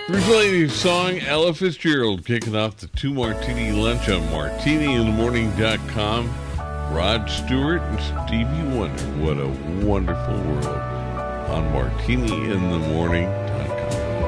Originally, the song Ella Fitzgerald kicking off the 2 Martini lunch on martiniinthemorning.com. Rod Stewart and Stevie Wonder. What a wonderful world on martiniinthemorning.com.